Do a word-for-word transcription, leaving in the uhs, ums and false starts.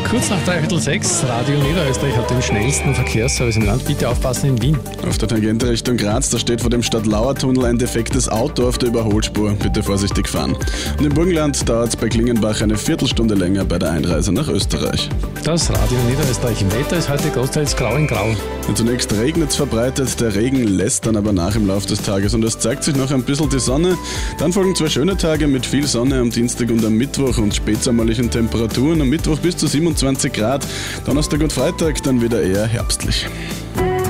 Kurz nach dreiviertel sechs, Radio Niederösterreich hat den schnellsten Verkehrsservice im Land. Bitte aufpassen in Wien. Auf der Tangente Richtung Graz, da steht vor dem Stadtlauer-Tunnel ein defektes Auto auf der Überholspur. Bitte vorsichtig fahren. Und im Burgenland dauert es bei Klingenbach eine Viertelstunde länger bei der Einreise nach Österreich. Das Radio Niederösterreich. Im Wetter ist heute großteils grau in grau. Und zunächst regnet es verbreitet, der Regen lässt dann aber nach im Laufe des Tages und es zeigt sich noch ein bisschen die Sonne. Dann folgen zwei schöne Tage mit viel Sonne am Dienstag und am Mittwoch und spätsommerlichen Temperaturen. Am Mittwoch bis zu siebenundzwanzig Grad, Donnerstag und Freitag dann wieder eher herbstlich.